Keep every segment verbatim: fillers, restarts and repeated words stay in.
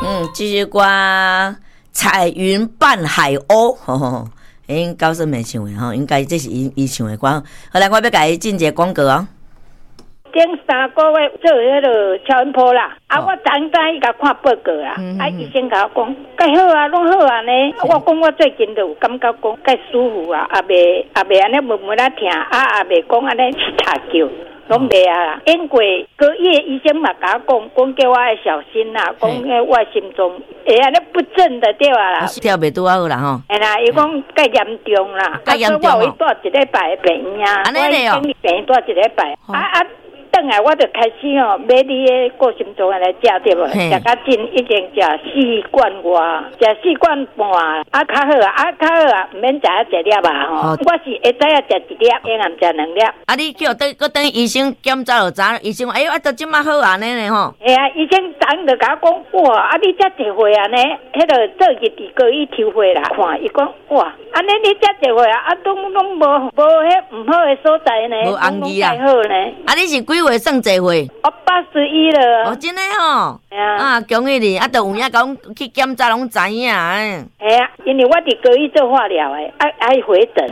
嗯，这首歌彩云伴海鸥，吼吼，因高胜美唱的吼，应该这是伊伊唱的歌。好来，我要甲伊进一个广告哦。 前三个月做迄个超音波啦，啊，我昨早伊甲看报告啦，嗯、啊，医生甲我讲，介好啊，拢好啊呢。我讲我最近就有感觉讲介舒服啊，也袂也袂安尼闷闷啊疼，啊也袂讲安尼起大叫。拢袂啊啦，因为隔夜医生嘛甲我讲，讲叫我要小心啦，讲迄我心脏会安尼不正的对啊啦， 跳袂拄好啦吼。 哎啦，伊讲介严重啦， 介严重哦。我有住一礼拜病院啊， 安尼嘞哦， 我已经病住一礼拜，啊啊。等下我就开始哦，买你的过心脏来食对无？食较真已经食四罐外，食四罐半，啊较好啊，啊较好啊，毋免食啊一粒啊吼。我是会知影食一粒，下暗食两粒。啊， 你叫等，搁等医生检查就知，医生讲，哎呦，啊，都即马好安尼呢吼。 哎呀，医生昨就甲我讲，哇，啊你遮侪岁啊呢？迄个做日地过伊抽血啦，看伊讲，哇，安尼你遮侪岁啊，啊拢拢无无迄毋好的所在呢， 无红字啊， 好呢。 啊，你是几岁算侪岁？ 我八十一了。 哦，真诶吼。 啊, 啊，恭喜你！啊，都有影讲去检查拢知影。哎呀，因为我伫高医做化疗诶，爱爱回诊。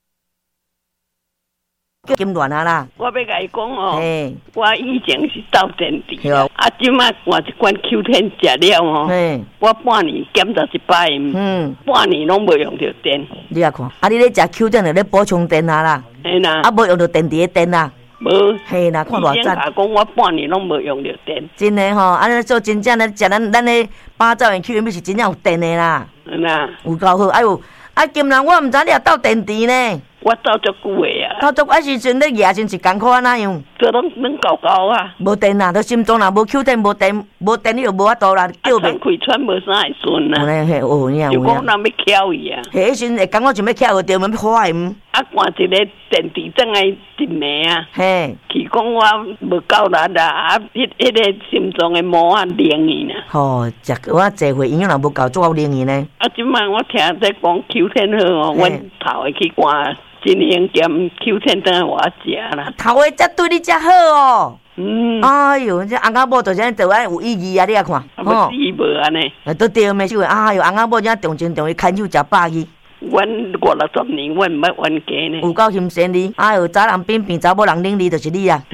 金乱啊啦！ 我要甲伊讲哦，我以前是斗电池，啊，即摆换一罐 Q 十 食了哦，我半年检查一摆，嗯，半年拢无用到电。 你啊看，啊，你咧食 Q 十就咧补充电啊啦， 嘿啦， 啊，无用到电池的电啊。 无， 嘿啦，看偌赞！ 讲我半年拢无用到电， 真诶吼，安尼做真正咧，食咱咱咧八兆元 Q 是真正有电诶啦， 啦， 有够好。哎呦，啊金人我毋知你也斗电池呢， 我斗足久诶啊， 斗足啊时阵咧牙真是艰苦啊哪样？ 这拢拢搞搞啊， 无电啊，都心脏若无 Q 十无电，无电你就无法度啦，叫袂。 开喘无啥会顺啊。 有咧，嘿，有影有影。 就讲人要翘伊啊。 嘿，迄时会感觉想要翘个着，要花em。 啊，换一个电池整个一暝啊。 嘿。 去讲我无够力啦，啊，迄迄个心脏的毛啊灵去呢。 吼，食我坐回营养若无够，做好灵去呢。 啊，即摆我听在讲 Q 十 好哦，阮头会去换。真营兼 Q 十 等下我食啦， 头的才对你才好哦。 嗯， 哎呦，这翁仔某就是安对咱有意义啊！你啊看， 哦，意无安尼， 啊，都对没手哎呦，翁仔某真重情重义，牵手食饱去。 阮五六十年，阮毋捌冤家呢。 有够心善你，哎呦，查人偏偏查某人领你，就是你啊。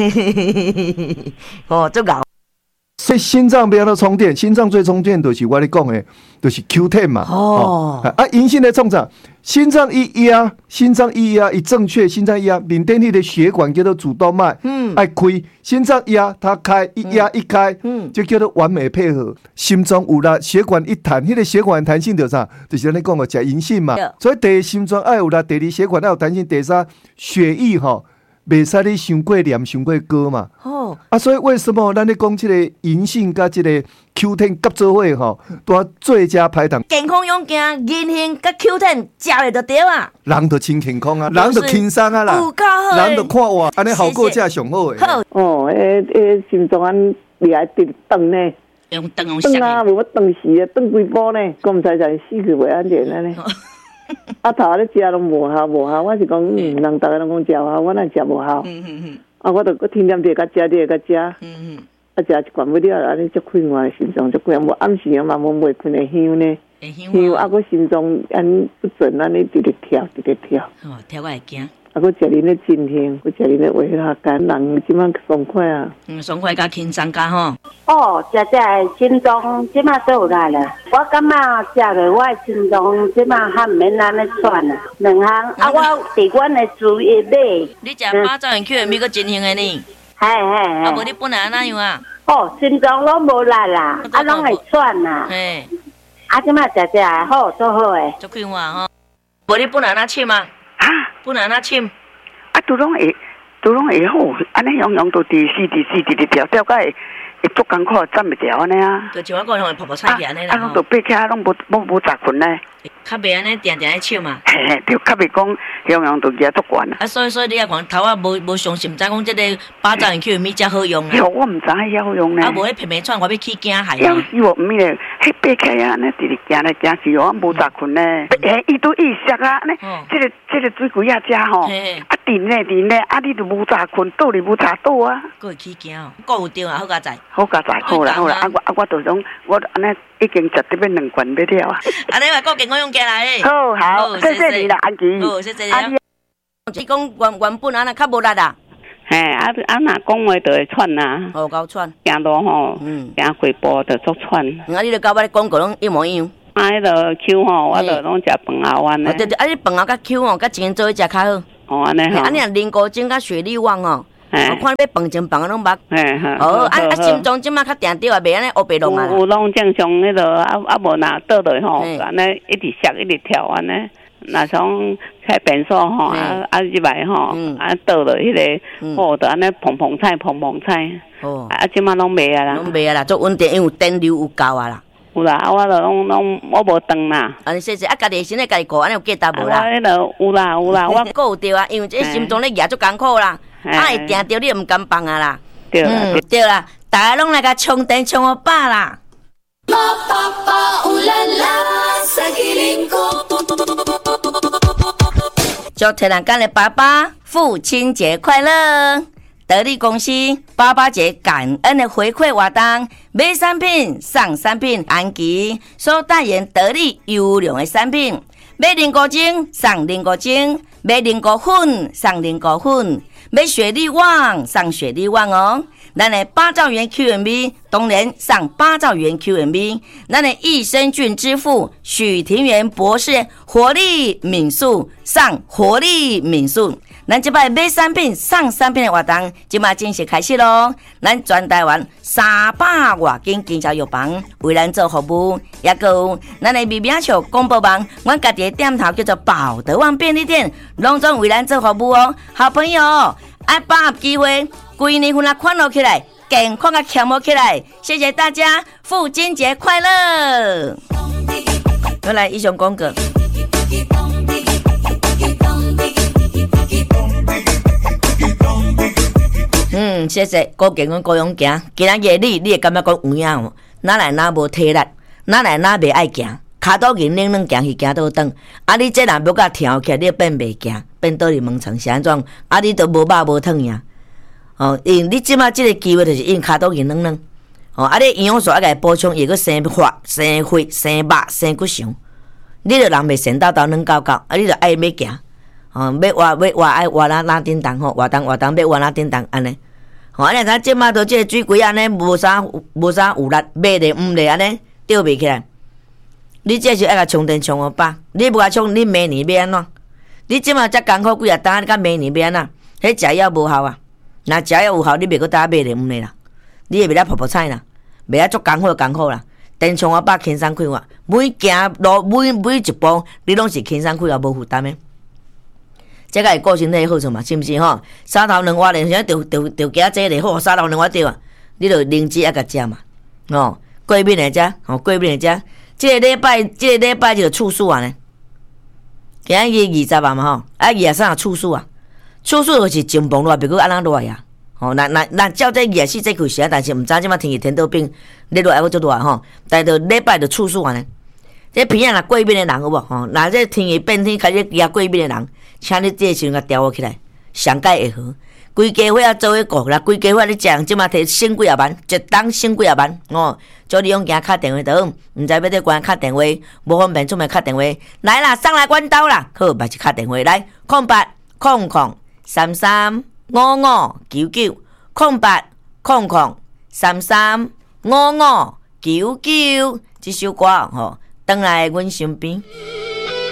哦，足够。 所以心脏不要到充电，心脏最充电就是我咧讲的，就是 Q 十 嘛。哦，啊，银杏的创啥？心脏一压，心脏一压一正确，心脏一压，领电力的血管叫做主动脉，嗯，爱开，心脏压它开，一压一开，嗯，就叫做完美配合。心脏有啦，血管一弹，迄、那个血管弹性就是啥？就是咱咧讲的，食银杏嘛。所以第一心脏爱有啦，第二血管爱有弹性，第三血液吼。袂使你伤过黏、伤过高嘛。哦。啊，所以为什么咱咧讲即个银杏甲即个 Q 十 合作伙吼，都最佳拍档。 健康用件，银杏甲 Q 十 食咧就对啊。 人就真健康啊，人就轻松啊啦。 有够好。 人就看哇，安尼效果才上好诶。 好。 哦，诶诶，心脏安厉害直顿呢。 用顿用顿啊，无要顿时啊，顿几波呢？讲唔知就死去袂安全安尼。啊，头咧食拢无效无效，我是讲，嗯，人逐个拢讲食效，我哪食无效？嗯嗯嗯。啊，我著搁天天地甲食，你甲食。嗯嗯。啊，食一罐不了，安尼足快我的心脏足快，无暗时啊嘛无袂困会香呢。会香。香啊，搁心脏安不准，安尼直直跳，直直跳。 哦，跳我会惊。 啊，搁食恁咧真香，搁食恁咧话下干人即摆爽快啊。 嗯，爽快加轻松加吼。 哦，食食心脏即摆都有来了。我感觉食落我的心脏即摆还毋免安尼喘啦。两项啊，我伫阮的主业买。 你食八兆元 Q 的咪个真香的呢？ 嘿嘿嘿。 啊，无你本来哪样啊？ 哦，心脏拢无力啦，啊，拢会喘啦。嘿。啊，即摆食食好，做好诶。 足快活吼。无你本来哪凊啊？ 啊， 本来哪凊？ 啊，都拢会，都拢会好，安尼样样都第四、第四、第第条，调解会会足艰苦，站袂着安尼啊。 就像我讲，泡泡菜起安尼啦。 啊，拢都爬起来，拢无无无杂困呢。 较袂安尼定定咧笑嘛。 嘿嘿，就较袂讲样样都举足悬啊。 啊，所以所以你也讲头啊，无无详细，毋知讲即个八兆元 Q 米才好用啊。 哟，我毋知遐好用呢。 啊，无迄皮皮串，我要去惊害。 要是我毋咧， 迄爬起啊，安尼直直行来行去哦，无早困呢。诶，伊都意识啊，安尼，即个即个水鬼啊，遮吼，啊停咧停咧，啊你都无早困，倒哩无早倒啊。 过去行哦，过有对啊，好佳在。 好佳在，好啦好啦，啊我啊我就种，我安尼已经食得要两罐要了啊。 安尼话过健康用起来诶。 好好，谢谢你啦，安琪。 好，谢谢你。你讲原原本安那较无力啊？ 嘿，啊啊，若讲话就会喘呐， 好够喘， 行路吼，嗯，行几步就足喘。 啊，你著甲我咧讲个拢一模一样。 啊，迄个 Q 吼，我著拢食饭后丸咧。 对对，啊，你饭后甲 Q 吼，甲钱做伙食较好。 哦，安尼吼。 啊，你若磷骨精甲血力旺吼，我看你要饭前饭后拢捌。 嘿， 好，啊啊，心脏即马较定着啊，袂安尼乌白弄啊。 有有拢正常迄个，啊啊无若倒落吼，安尼一直摔一直跳安尼。若像开便所吼，啊啊入来吼，啊倒落迄个，哦，就安尼碰碰菜碰碰菜，哦，啊即马拢袂啊啦， 拢袂啊啦，足稳定，因为有电流有够啊啦。 有啦，啊我著拢拢我无断啦。 啊，你说说，啊家己身体家己顾，安尼有价值无啦？ 我迄个有啦有啦，我顾有着啊，因为这心脏咧举足艰苦啦，啊会定着你毋甘放啊啦。 对啦对啦，大家拢来甲充电充互饱啦。祝天然干的爸爸父亲节快乐！得力公司爸爸节感恩的回馈活动，买产品送产品，安琪所代言得力优良的产品，买菱骨精送菱骨精，买菱骨粉送菱骨粉，买雪力旺送雪力旺哦。咱的八兆元 Q M B 当然上八兆元 Q M B， 咱的益生菌之父许庭元博士活力敏素上活力敏素，咱这摆买产品送产品的活动，即马正式开始咯。咱全台湾三百外间经销药房为咱做服务，也有咱的微名笑广播网，阮家己的店头叫做宝德旺便利店，拢总为咱做服务哦。好朋友，爱把握机会。规年份啊，快乐起来，健康啊，强活起来！谢谢大家，父亲节快乐！我来以上讲过。嗯，谢谢，高健康高勇行。今仔日你，你会感觉讲有影哦？哪来哪无体力？哪来哪袂爱行？骹倒硬冷冷行去行倒转。啊，你这若要甲跳起来，你变袂行，变倒入门床是安怎？啊，你都无肉无汤呀？哦，因你即马即个机会就是因骹倒硬软软，哦，啊你营养素啊甲补充，伊个生发、生血、生肉、生骨相，你着人袂神叨叨软搞搞，啊你着爱要行，哦，要活要活爱活哪哪叮当吼，活动活动要活哪叮当安尼，吼，啊你睇即马都即个水鬼安尼无啥无啥有力，买咧毋咧安尼吊袂起来，你这是爱甲充电充互饱，你无甲充，你明年要安怎？你即马遮艰苦几啊单，你甲明年要安怎？迄食药无效啊！若食药有效，你袂阁搭买咧毋咧啦，你会袂啦泡泡菜啦，袂啦足艰苦艰苦啦。电充我把轻松快活，每行路每每一步，你拢是轻松快活无负担的。这个是顾身体好处嘛，是毋是吼？三头两碗咧，现在着着着加这咧，好三头两碗着啊，你着灵芝啊甲食嘛，哦，过敏来食，哦，过敏来食。这个礼拜，这个礼拜就处暑啊呢，今日二十啊嘛吼，啊二十三处暑啊。处暑就是真崩落，别个安那落呀？吼，那那那照这二十四节气时啊，但是毋知即马天气天倒变，你落还阁足热吼。但是礼拜就处暑啊呢。这鼻啊若过敏的人有无？吼，若这天气变天开始惊过敏的人，请你这个时阵甲调我起来，上解会好。规家伙啊做伙顾啦，规家伙你食，即马摕省几啊万，一当省几啊万哦。叫你用惊敲电话倒，毋知要得关敲电话，无方便出门敲电话。来啦，上来阮兜啦，好，嘛是敲电话来，空八空空。三三五五九九空八空空三三五五九九，这首歌吼，转来阮身边。